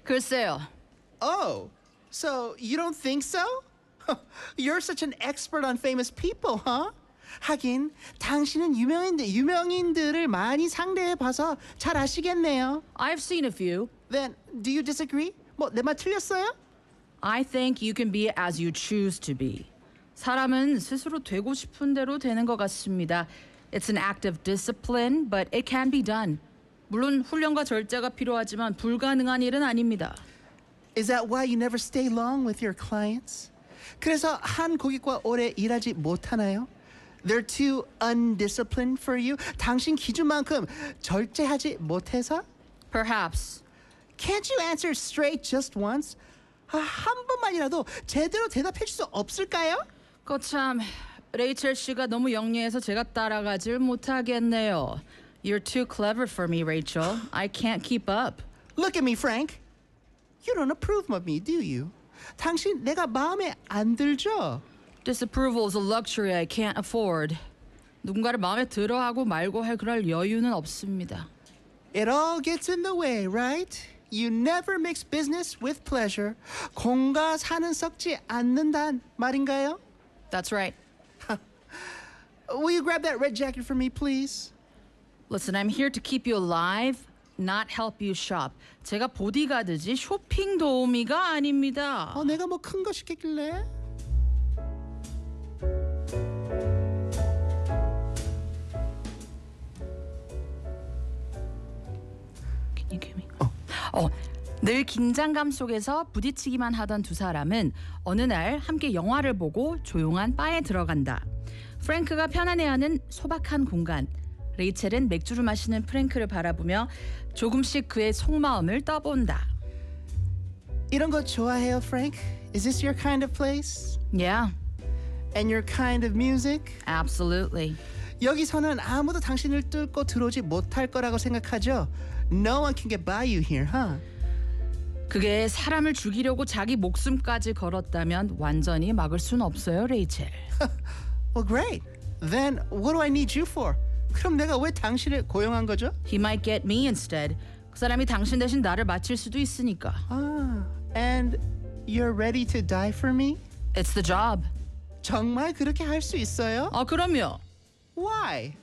글쎄요. Oh, so you don't think so? You're such an expert on famous people, huh? 하긴 당신은 유명인들을 많이 상대해봐서 잘 아시겠네요. I've seen a few. Then, do you disagree? 뭐 내 말 틀렸어요? I think you can be as you choose to be. 사람은 스스로 되고 싶은 대로 되는 것 같습니다. It's an act of discipline, but it can be done. 물론 훈련과 절제가 필요하지만 불가능한 일은 아닙니다. Is that why you never stay long with your clients? 그래서 한 고객과 오래 일하지 못하나요? They're too undisciplined for you? 당신 기준만큼 절제하지 못해서? Perhaps. Can't you answer straight just once? 한 번만이라도 제대로 대답해 줄 수 없을까요? 거참 레이첼 씨가 너무 영리해서 제가 따라가질 못하겠네요. You're too clever for me, Rachel. I can't keep up. Look at me, Frank. You don't approve of me, do you? 당신 내가 마음에 안 들죠? Disapproval is a luxury I can't afford. 누군가를 마음에 들어하고 말고 할 그럴 여유는 없습니다. It all gets in the way, right? You never mix business with pleasure. 공과 사는 섞지 않는단 말인가요? That's right. Will you grab that red jacket for me, please? Listen, I'm here to keep you alive, not help you shop. 제가 보디가드지 쇼핑 도우미가 아닙니다. 내가 뭐 큰 거 시켰길래? Can you give me? 늘 긴장감 속에서 부딪히기만 하던 두 사람은 어느 날 함께 영화를 보고 조용한 바에 들어간다. 프랭크가 편안해하는 소박한 공간. 레이첼은 맥주를 마시는 프랭크를 바라보며 조금씩 그의 속마음을 떠본다. 이런 거 좋아해요, Frank? Is this your kind of place? Yeah, And your kind of music? absolutely. 여기서는 아무도 당신을 뚫고 들어오지 못할 거라고 생각하죠? No one can get by you here, huh? 그게 사람을 죽이려고 자기 목숨까지 걸었다면 완전히 막을 수는 없어요, 레이첼. Well, great. Then what do I need you for? 그럼 내가 왜 당신을 고용한 거죠? He might get me instead. 그 사람이 당신 대신 나를 마칠 수도 있으니까. And you're ready to die for me? It's the job. 정말 그렇게 할 수 있어요? 그럼요. Why?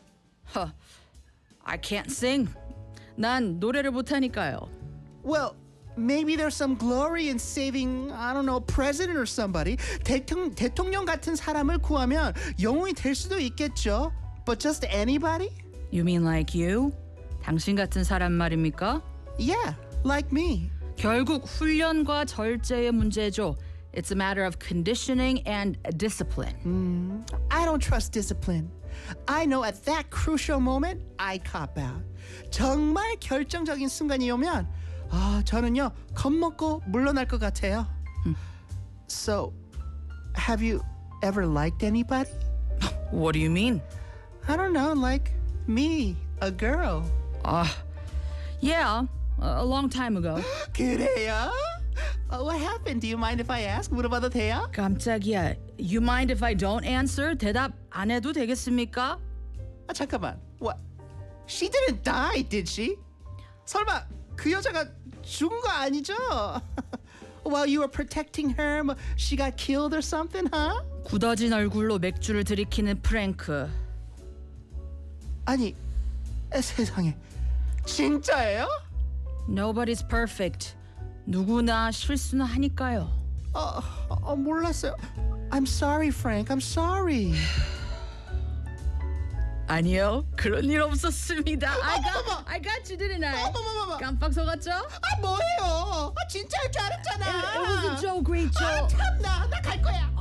I can't sing. 난 노래를 못하니까요. Well, maybe there's some glory in saving, I don't know, president or somebody. 대통령 같은 사람을 구하면 영웅이 될 수도 있겠죠. But just anybody? You mean like you? 당신 같은 사람 말입니까? Yeah, like me. 결국 훈련과 절제의 문제죠. It's a matter of conditioning and discipline. I don't trust discipline. I know at that crucial moment, I cop out. 정말 결정적인 순간이 오면 저는요 겁먹고 물러날 것 같아요. So, have you ever liked anybody? What do you mean? I don't know, like me, a girl. Yeah, a long time ago. 그래요? What happened? Do you mind if I ask? 물어봐도 돼요? 깜짝이야. You mind if I don't answer? 대답 안 해도 되겠습니까? 잠깐만. What? She didn't die, did she? 설마 그 여자가 죽은 거 아니죠? While you were protecting her, she got killed or something, huh? 굳어진 얼굴로 맥주를 들이키는 프랭크. 아니, 세상에. 진짜예요? Nobody's perfect. 누구나 실수는 하니까요. 몰랐어요. I'm sorry, Frank. I'm sorry. 아니요, 그런 일 없었습니다. I got you, didn't I? 어머머머머. 깜빡 속았죠? 뭐예요? 진짜 할 줄 알았잖아. It was a joke, Rachel. 참나, 나 갈 거야.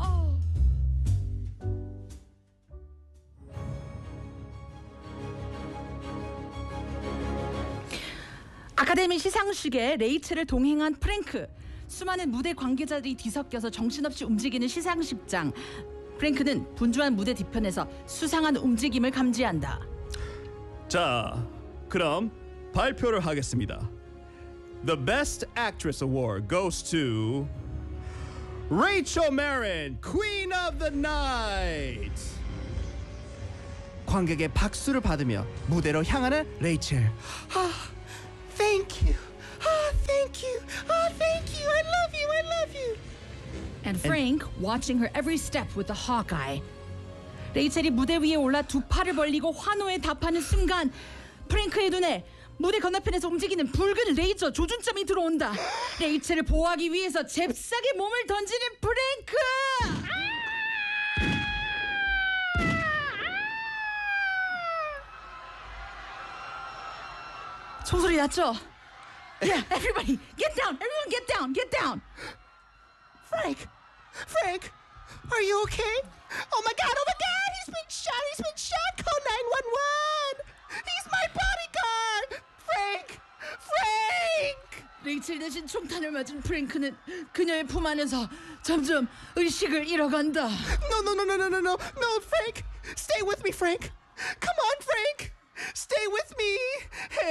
아카데미 시상식에 레이첼을 동행한 프랭크. 수많은 무대 관계자들이 뒤섞여서 정신없이 움직이는 시상식장. 프랭크는 분주한 무대 뒤편에서 수상한 움직임을 감지한다. 자, 그럼 발표를 하겠습니다. The Best Actress Award goes to Rachel Marin, Queen of the Night. 관객의 박수를 받으며 무대로 향하는 레이첼. Thank you. Thank you. Frank watching her every step with a hawk eye. 레이첼이 무대 위에 올라 두 팔을 벌리고 환호에 답하는 순간 프랭크의 눈에 무대 건너편에서 움직이는 붉은 레이저 조준점이 들어온다. 레이첼을 보호하기 위해서 잽싸게 몸을 던지는 프랭크. 총소리 났죠? Yeah, everybody, get down! Everyone, get down! Get down! Frank, are you okay? Oh my God! He's been shot! Call 911! He's my bodyguard! Frank! 레이첼 대신 총탄을 맞은 프랭크는 그녀의 품 안에서 점점 의식을 잃어간다. No, Frank! Stay with me, Frank! Come on, Frank! Stay with me!